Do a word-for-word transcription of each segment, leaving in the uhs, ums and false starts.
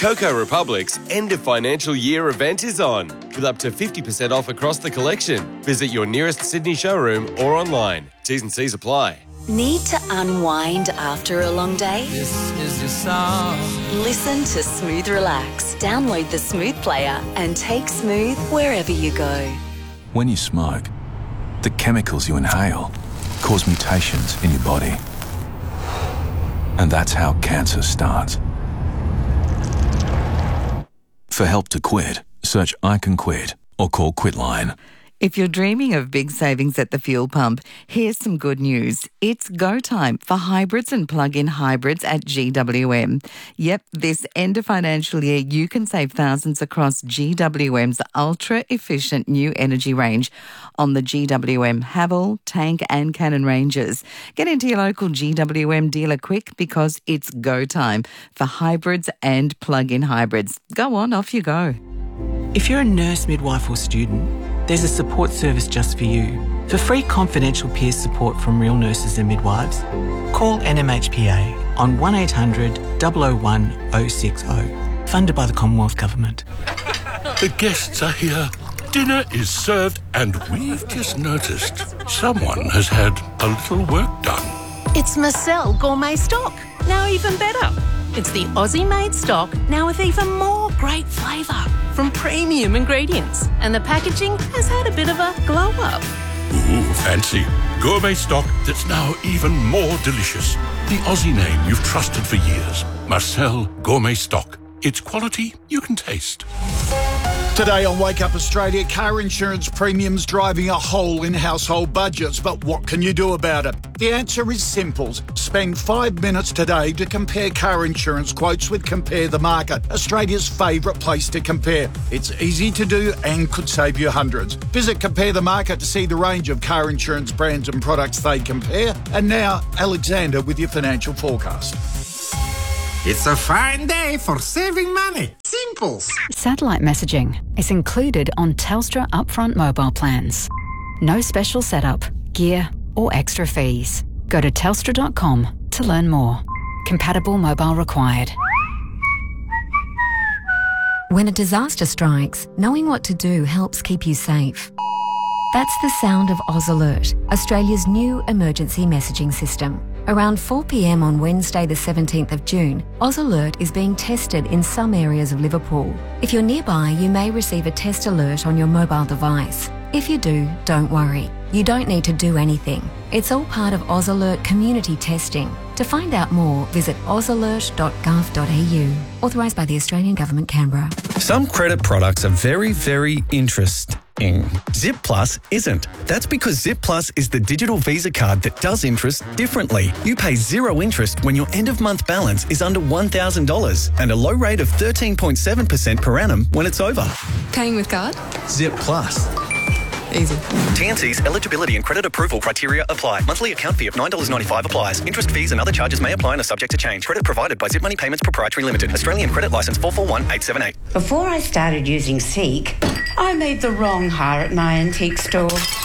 Coco Republic's end of financial year event is on, with up to fifty percent off across the collection. Visit your nearest Sydney showroom or online. T's and C's apply. Need to unwind after a long day? This is your song. Listen to Smooth Relax. Download the Smooth player and take Smooth wherever you go. When you smoke, the chemicals you inhale cause mutations in your body. And that's how cancer starts. For help to quit, search I Can Quit or call Quitline. If you're dreaming of big savings at the fuel pump, here's some good news. It's go time for hybrids and plug-in hybrids at G W M. Yep, this end of financial year, you can save thousands across G W M's ultra-efficient new energy range on the G W M Haval, Tank and Cannon ranges. Get into your local G W M dealer quick because it's go time for hybrids and plug-in hybrids. Go on, off you go. If you're a nurse, midwife or student, there's a support service just for you. For free confidential peer support from real nurses and midwives, call N M H P A on one eight hundred, double oh one, oh six oh. Funded by the Commonwealth Government. The guests are here. Dinner is served and we've just noticed someone has had a little work done. It's Marcel Gourmet Stock, now even better. It's the Aussie-made stock, now with even more great flavour from premium ingredients. And the packaging has had a bit of a glow-up. Ooh, fancy. Gourmet stock that's now even more delicious. The Aussie name you've trusted for years. Marcel Gourmet Stock. It's quality you can taste. Today on Wake Up Australia, car insurance premiums driving a hole in household budgets. But what can you do about it? The answer is simple. Spend five minutes today to compare car insurance quotes with Compare the Market, Australia's favourite place to compare. It's easy to do and could save you hundreds. Visit Compare the Market to see the range of car insurance brands and products they compare. And now, Alexander with your financial forecast. It's a fine day for saving money. Simples. Satellite messaging is included on Telstra upfront mobile plans. No special setup, gear or extra fees. Go to telstra dot com to learn more. Compatible mobile required. When a disaster strikes, knowing what to do helps keep you safe. That's the sound of Oz Alert, Australia's new emergency messaging system. Around four p m on Wednesday the seventeenth of June, Oz Alert is being tested in some areas of Liverpool. If you're nearby, you may receive a test alert on your mobile device. If you do, don't worry. You don't need to do anything. It's all part of Oz Alert community testing. To find out more, visit oz alert dot gov dot a u. Authorised by the Australian Government, Canberra. Some credit products are very, very interesting. Zip Plus isn't. That's because Zip Plus is the digital Visa card that does interest differently. You pay zero interest when your end-of-month balance is under one thousand dollars and a low rate of thirteen point seven percent per annum when it's over. Paying with card? Zip Plus. Easy. T N Cs, eligibility and credit approval criteria apply. Monthly account fee of nine dollars ninety-five applies. Interest fees and other charges may apply and are subject to change. Credit provided by Zip Money Payments Proprietary Limited. Australian credit licence four four one eight seven eight. Before I started using Seek, I made the wrong hire at my antique store.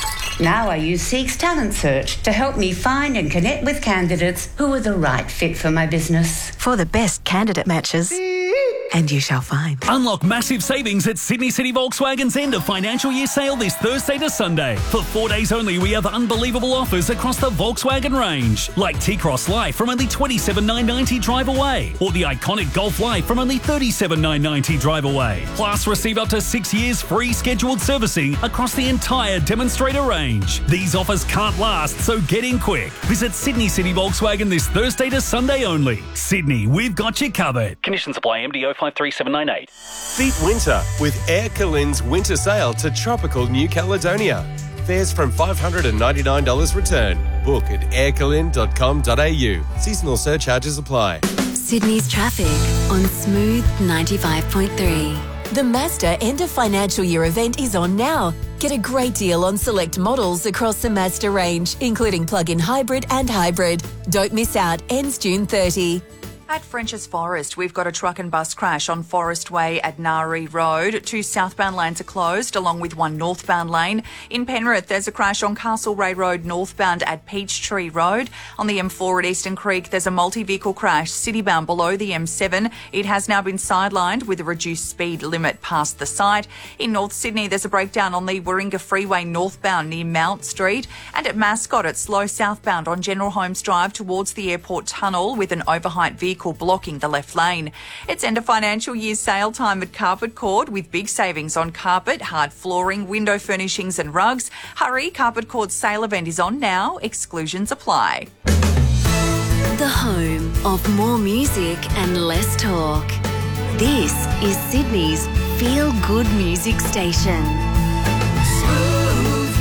Now I use Seek's Talent Search to help me find and connect with candidates who are the right fit for my business. For the best candidate matches. And you shall find. Unlock massive savings at Sydney City Volkswagen's end of financial year sale this Thursday to Sunday. For four days only, we have unbelievable offers across the Volkswagen range. Like T-Cross Life from only twenty-seven thousand nine hundred ninety drive away. Or the iconic Golf Life from only thirty-seven thousand nine hundred ninety drive away. Plus, receive up to six years free scheduled servicing across the entire demonstrator range. These offers can't last, so get in quick. Visit Sydney City Volkswagen this Thursday to Sunday only. Sydney, we've got you covered. Conditions apply. M D O five three seven nine eight. Beat winter with Air Calin's winter sale to tropical New Caledonia. Fares from five hundred ninety-nine dollars return. Book at air calin dot com dot a u. Seasonal surcharges apply. Sydney's traffic on Smooth ninety-five point three. The Mazda end of financial year event is on now. Get a great deal on select models across the Mazda range, including plug-in hybrid and hybrid. Don't miss out, ends June thirtieth. At French's Forest, we've got a truck and bus crash on Forest Way at Nari Road. Two southbound lanes are closed, along with one northbound lane. In Penrith, there's a crash on Castlereagh Road northbound at Peachtree Road. On the M four at Eastern Creek, there's a multi-vehicle crash citybound below the M seven. It has now been sidelined with a reduced speed limit past the site. In North Sydney, there's a breakdown on the Warringah Freeway northbound near Mount Street. And at Mascot, it's slow southbound on General Holmes Drive towards the airport tunnel with an overheight vehicle blocking the left lane. It's end of financial year sale time at Carpet Court with big savings on carpet, hard flooring, window furnishings and rugs. Hurry, Carpet Court's sale event is on now. Exclusions apply. The home of more music and less talk. This is Sydney's Feel Good Music Station. Smooth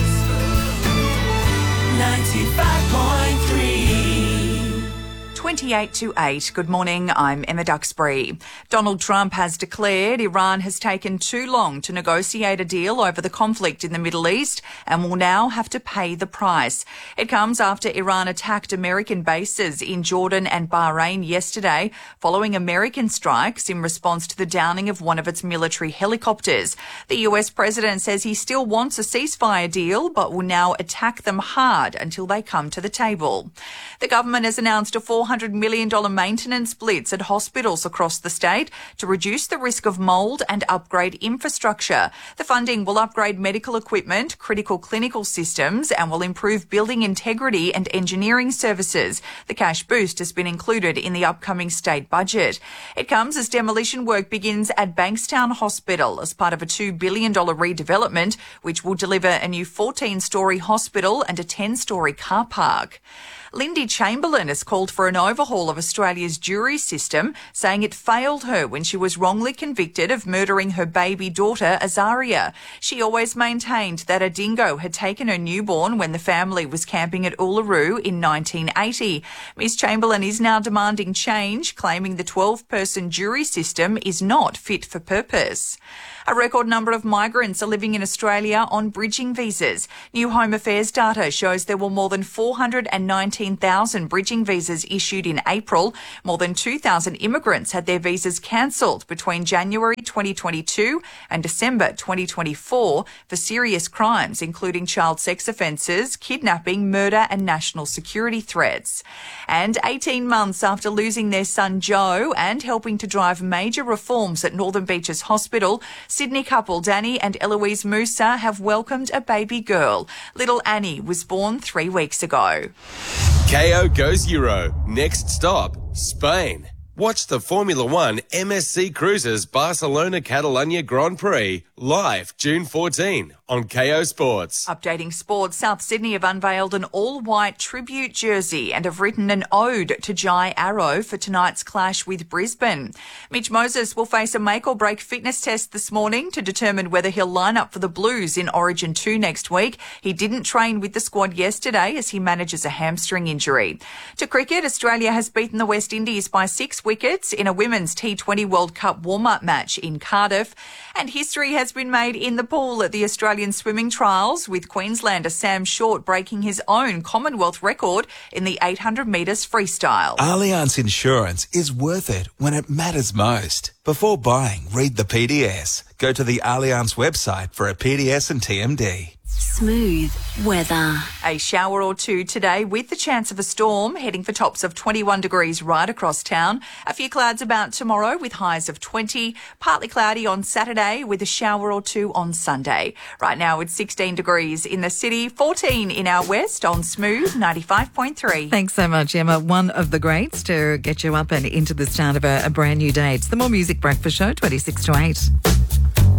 ninety-five point three. twenty-eight to eight. Good morning, I'm Emma Duxbury. Donald Trump has declared Iran has taken too long to negotiate a deal over the conflict in the Middle East and will now have to pay the price. It comes after Iran attacked American bases in Jordan and Bahrain yesterday, following American strikes in response to the downing of one of its military helicopters. The U S president says he still wants a ceasefire deal, but will now attack them hard until they come to the table. The government has announced a four hundred million dollars maintenance blitz at hospitals across the state to reduce the risk of mould and upgrade infrastructure. The funding will upgrade medical equipment, critical clinical systems, and will improve building integrity and engineering services. The cash boost has been included in the upcoming state budget. It comes as demolition work begins at Bankstown Hospital as part of a two billion dollars redevelopment, which will deliver a new fourteen-storey hospital and a ten-storey car park. Lindy Chamberlain has called for an overhaul of Australia's jury system, saying it failed her when she was wrongly convicted of murdering her baby daughter, Azaria. She always maintained that a dingo had taken her newborn when the family was camping at Uluru in nineteen eighty. Miss Chamberlain is now demanding change, claiming the twelve-person jury system is not fit for purpose. A record number of migrants are living in Australia on bridging visas. New Home Affairs data shows there were more than four hundred nineteen thousand bridging visas issued in April. More than two thousand immigrants had their visas cancelled between January twenty twenty-two and December twenty twenty-four for serious crimes, including child sex offences, kidnapping, murder and national security threats. And eighteen months after losing their son Joe and helping to drive major reforms at Northern Beaches Hospital, Sydney couple Danny and Eloise Musa have welcomed a baby girl. Little Annie was born three weeks ago. K O goes Euro. Next stop, Spain. Watch the Formula One M S C Cruises Barcelona Catalunya Grand Prix live June fourteenth on K O Sports. Updating sports, South Sydney have unveiled an all-white tribute jersey and have written an ode to Jai Arrow for tonight's clash with Brisbane. Mitch Moses will face a make-or-break fitness test this morning to determine whether he'll line up for the Blues in Origin two next week. He didn't train with the squad yesterday as he manages a hamstring injury. To cricket, Australia has beaten the West Indies by six wickets in a Women's T twenty World Cup warm-up match in Cardiff. And history has been made in the pool at the Australian swimming trials, with Queenslander Sam Short breaking his own Commonwealth record in the eight hundred metres freestyle. Allianz Insurance is worth it when it matters most. Before buying, read the P D S. Go to the Allianz website for a P D S and T M D. Smooth weather. A shower or two today with the chance of a storm, heading for tops of twenty-one degrees right across town. A few clouds about tomorrow with highs of twenty. Partly cloudy on Saturday with a shower or two on Sunday. Right now it's sixteen degrees in the city, fourteen in our west on Smooth ninety-five point three. Thanks so much, Emma. One of the greats to get you up and into the start of a, a brand new day. It's the More Music Breakfast Show, twenty-six to eight.